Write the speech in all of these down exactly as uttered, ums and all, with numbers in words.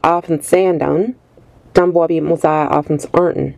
avonds sehen dann, dann wo wir muss er avonds ernten.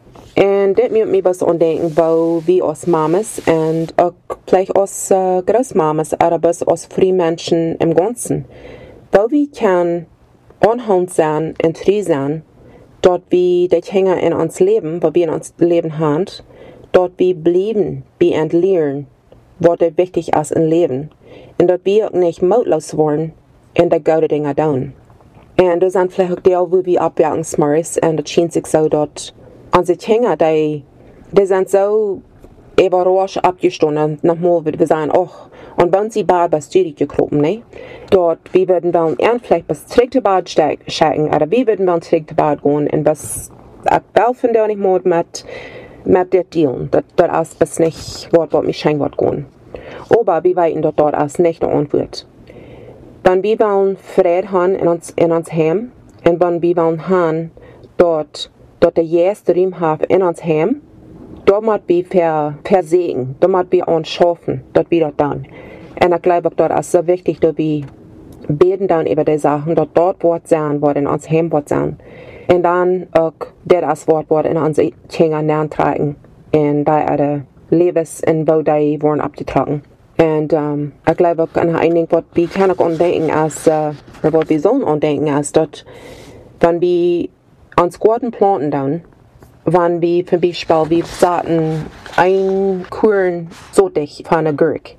En dit moet me best ontdenken, wo wie als mamas en ook vielleicht als uh, großmamas, aber best als free Menschen im Ganzen. Wo wir kann anhand sein und frei sein, dort wie die Dinge in uns Leben, wo wir in uns Leben haben, dort wir bleiben, wir entleeren, was wichtig ist im Leben. Und dort wir auch nicht mutlos worden in die gute Dinge tun. Und das sind vielleicht auch die, wo wir abwerken smarts und das scheint sich so dort. Unsere Kinder, die, die sind so überrascht abgestunden, nochmal wird wir sagen, ach, und wenn sie bald bei Studie gekropen, ne? Dort, wir würden wollen, eher vielleicht bis zurück zu Bad schicken, oder wir würden wollen zurück zu Bad gehen, und was, ich helfen da nicht mehr mit, mit der Deal, das, das ist bis nicht, was, was mich schein wird gehen. Aber wir weiten dort, dort als nicht eine Antwort. Dann wir wollen Frieden haben in uns, in uns Heim, und wenn wir wollen haben, dort, dort der erste Raum haben in uns Heim, dort muss wir ver, versehen, dort muss wir uns schaffen, dort wir dort dann. Und ich glaube, dort ist so wichtig, dass wir beten dann über die Sachen, dort dort Wort sein, Wort in uns Heim Wort sein. Und dann auch das Wort, Wort in unsere Kinder nachtragen. Und da ist Lebens in wo die wurden abgetragen. Und um, ich glaube auch an ein Ding, was wir kann auch andenken, als, uh, oder was wir sollen andenken, als dort, wenn wir uns guten planten dann, wenn wir zum Beispiel, wir saßen ein Kuchen sotig von einer Gurke.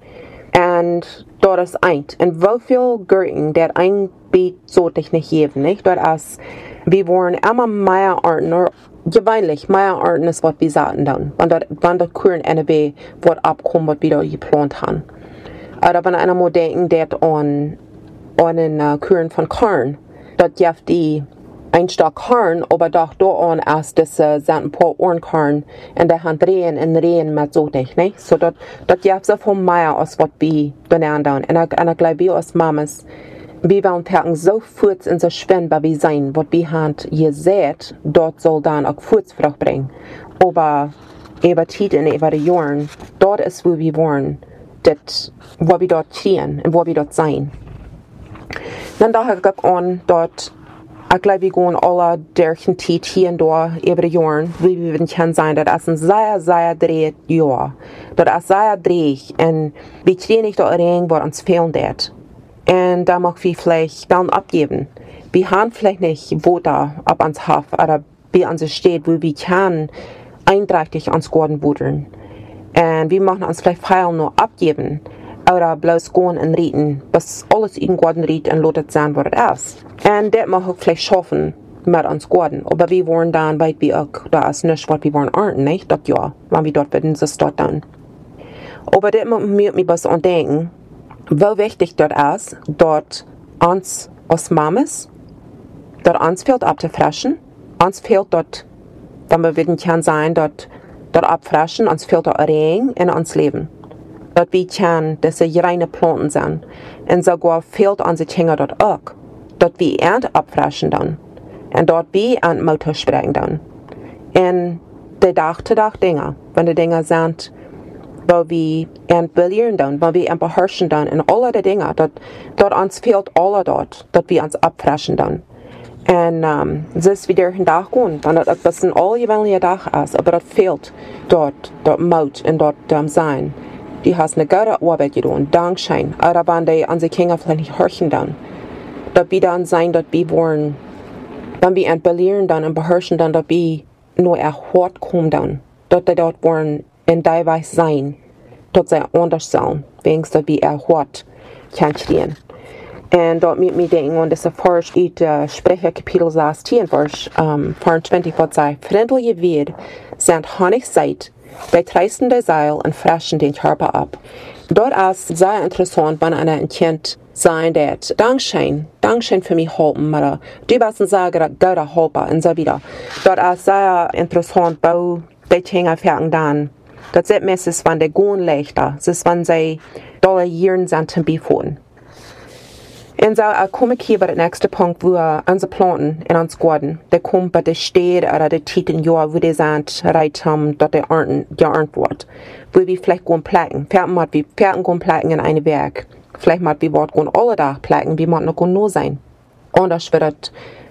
Und dort ist eins. Und wie viel Gurken, der ein Beet sotig nicht geben, nicht? Dort ist, wir wollen immer mehr Arten, oder gewöhnlich mehr Arten ist, was wir saßen dann. Wenn dort, wenn der Kuchen N B wird abkommen, was wir da geplant haben. Oder wenn einer mal denken, der an, an einen uh, Kuchen von Korn, dort gibt die ein Stück Korn, aber doch da an erst das uh, sind ein paar Ohrenkorn in der Hand drehen und drehen mit so dich, ne? So dort, dort gibt so viel mehr als was wir benennen. Und ich, und ich glaube, wir als Mamas, wir wollen packen so kurz und so schwindbar wie sein, was wir haben gesät, dort soll dann auch Kurzfrucht bringen. Aber über Zeit und über die Jahren, dort ist, wo wir wollen, das, wo wir dort stehen und wo wir dort sein. Dann dachte ich auch an, dort, ich glaube, wir gehen alle durch den Zeit hier und da über die Jahre, wie wir können sein, das ist ein sehr, sehr dreht Jahr. Das ist sehr dreht und wir kriegen nicht da rein, was uns fehlt. Und da möchten wir vielleicht dann abgeben. Wir haben vielleicht nicht Voter ab ans Haft oder wie uns steht, wo wir können einträchtig ans Gorden buddeln. Und wir machen uns vielleicht Pfeil nur abgeben. Oder bloß gehen und reden, bis alles in Gorden redet und lotet sein, was es ist. Und das mag auch vielleicht schaffen mit uns Gorden. Aber wir wollen dann, weil wir auch, da ist nicht, was wir wollen ernten, nicht? Das ja, wenn wir dort werden, ist es dort dann. Aber das muss mir was andenken, wie wichtig dort ist, dort uns als Mamas, dort uns fehlt abzufrischen, uns fehlt dort, dann wir werden kann sein, dort, dort abfrischen, uns fehlt dort Regen in uns Leben. Dort wir können, dass sie reine Planten sind. Und sogar fehlt unsere Kinder dort auch. Dort wir Ernte abfrischen dann. Und dort wir an Motor sprechen dann. Und die Tag-zu-Tag Dinge, wenn die Dinge sind, wo wir entbillieren dann, wo wir beherrschen dann, und alle die Dinge, dort, dort uns fehlt alle dort, dort wir uns abfrischen dann. Und um, es ist wieder ein Tag gehen, dann dort das ein allgewöhnlicher Tag ist, aber dort fehlt dort, dort Mut und dort um, Sein. Die hast eine gute Arbeit getan, Dankeschön. Aber wenn die unsere Kinder vielleicht nicht hören dann, dass wir dann sein, dass wir wollen, wenn wir entbellieren dann und beherrschen dann, dass wir nur erhört kommen dann, dass die dort wollen in der Weise sein, dass sie anders sein, wenigstens dass wir erhört kann stehen. Und dort mit mir denken, und das erforscht in uh, Sprecher Kapitel sechzehn, Vers um, vierundzwanzig, was sagt, freundliche Wert sind Honig seid, betreißen der Seil und fressen den Körper ab. Dort ist sehr interessant, wenn einer ein Kind sein wird, Dankeschön, Dankeschön für mich halten, oder du bist ein sehr guter Helfer und so wieder. Dort ist sehr interessant, wo die Kinder fangen dann. Das ist meistens, wenn die gehen leichter, das ist, wenn sie dolle Jahren sind zum Befuhren. Und so uh, komme ich hier bei dem nächsten Punkt, wo uh, unsere Planten in uns Garten, der kommt bei der Städte oder der Titeln, ja, wo die sind, reit haben, dass der Ernten geerntet wird. Wo wir vielleicht gehen plagen. Vielleicht mal wir Pferden gehen plagen in einem Werk. Vielleicht mal wir Wort gehen alle Tag plagen, wie man noch nur sein. Anders wird